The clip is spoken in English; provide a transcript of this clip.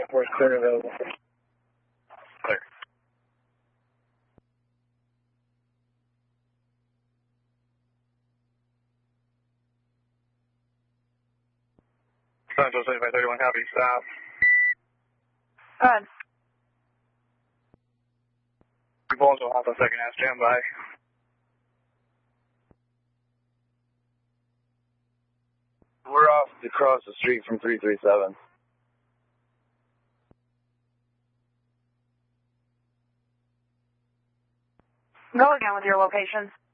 10-4 is clear available. Clear. Central 7531, copy, stop. Good. Proposal, Alpha 2nd half, standby. We're off across the street from 337. Go again with your location.